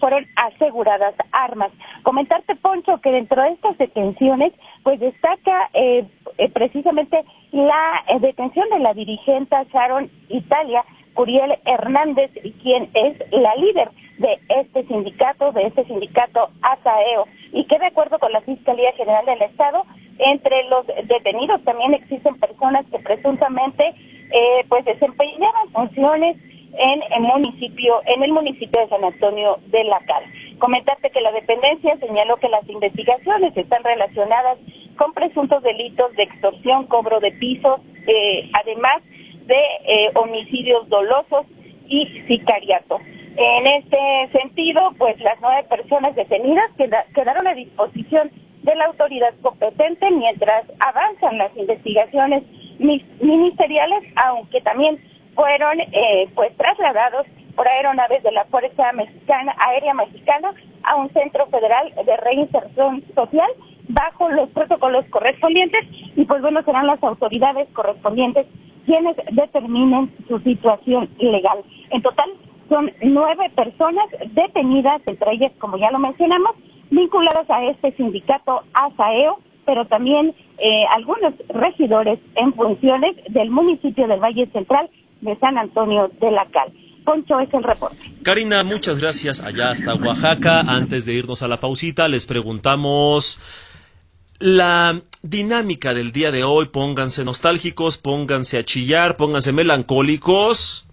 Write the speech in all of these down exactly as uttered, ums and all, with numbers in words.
fueron aseguradas armas. Comentarte, Poncho, que dentro de estas detenciones, pues destaca eh, eh, precisamente la eh, detención de la dirigente Sharon Italia Curiel Hernández, quien es la líder de este sindicato, de este sindicato ASAEO, y que de acuerdo con la Fiscalía General del Estado, entre los detenidos también existen personas que presuntamente eh, pues desempeñaban funciones en el municipio, en el municipio de San Antonio de la Cal. Comentarte que la dependencia señaló que las investigaciones están relacionadas con presuntos delitos de extorsión, cobro de pisos, eh, además de eh, homicidios dolosos y sicariato. En este sentido, pues las nueve personas detenidas queda, quedaron a disposición de la autoridad competente mientras avanzan las investigaciones ministeriales, aunque también fueron eh, pues trasladados por aeronaves de la Fuerza Mexicana, Aérea Mexicana a un centro federal de reinserción social bajo los protocolos correspondientes, y pues bueno, serán las autoridades correspondientes quienes determinen su situación legal. En total son nueve personas detenidas, entre ellas, como ya lo mencionamos, vinculadas a este sindicato ASAEO, pero también eh, algunos regidores en funciones del municipio del Valle Central de San Antonio de la Cal. Poncho, es el reporte. Karina, muchas gracias. Allá hasta Oaxaca. Antes de irnos a la pausita, les preguntamos la dinámica del día de hoy. Pónganse nostálgicos, pónganse a chillar, pónganse melancólicos.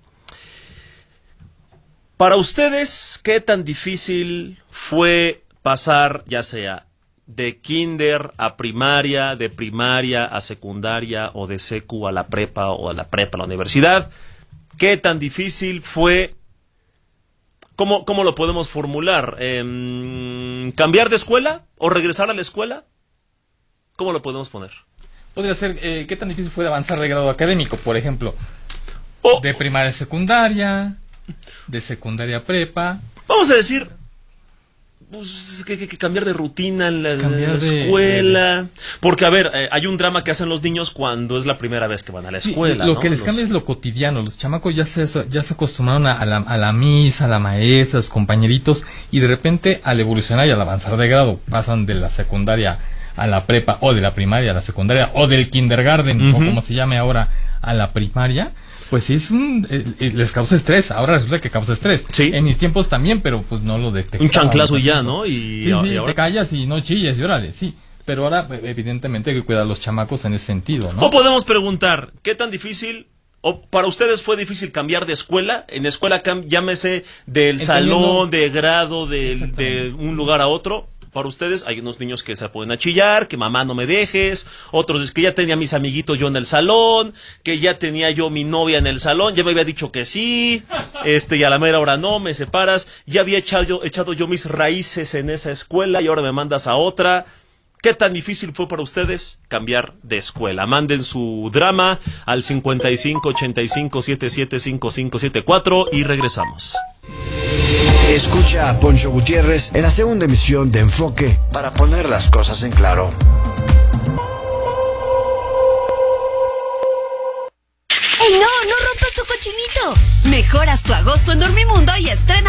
Para ustedes, ¿qué tan difícil fue pasar, ya sea de kinder a primaria, de primaria a secundaria, o de secu a la prepa, o de la prepa a la universidad? ¿Qué tan difícil fue? ¿Cómo, cómo lo podemos formular? Eh, ¿Cambiar de escuela o regresar a la escuela? ¿Cómo lo podemos poner? Podría ser, eh, ¿qué tan difícil fue de avanzar de grado académico, por ejemplo? Oh. De primaria a secundaria, de secundaria a prepa. Vamos a decir, pues, que, que, que cambiar de rutina en la, Cambiar la de- escuela. Porque, a ver, eh, hay un drama que hacen los niños cuando es la primera vez que van a la Sí, escuela. lo ¿no? que les Los- cambia es lo cotidiano. Los chamacos ya se, ya se acostumbraron a, a la, a la misa, a la maestra, a los compañeritos, y de repente al evolucionar y al avanzar de grado pasan de la secundaria a la prepa, o de la primaria a la secundaria, o del kindergarten, Ujú. o como se llame ahora, a la primaria. Pues sí, es un, eh, eh, les causa estrés. Ahora resulta que causa estrés. Sí. En mis tiempos también, pero pues no lo detectaba. Un chanclazo y ya, ¿no? Y, Sí, y sí, ahora- te callas y no chilles y órale, sí. Pero ahora, eh, evidentemente, hay que cuidar a los chamacos en ese sentido, ¿no? O podemos preguntar, ¿qué tan difícil, o para ustedes fue difícil cambiar de escuela? En escuela, cam- llámese del Entendiendo- salón, de grado, de, de Exactamente. un lugar a otro. Para ustedes hay unos niños que se pueden achillar, que mamá no me dejes, otros es que ya tenía mis amiguitos yo en el salón, que ya tenía yo mi novia en el salón, ya me había dicho que sí, este y a la mera hora no, me separas, ya había echado, echado yo mis raíces en esa escuela y ahora me mandas a otra. ¿Qué tan difícil fue para ustedes cambiar de escuela? Manden su drama al cincuenta y cinco ochenta y cinco setenta y siete cincuenta y cinco setenta y cuatro y regresamos. Escucha a Poncho Gutiérrez en la segunda emisión de Enfoque para poner las cosas en claro. ¡Ey, no! ¡No rompas tu cochinito! Mejoras tu agosto en Dormimundo y estrena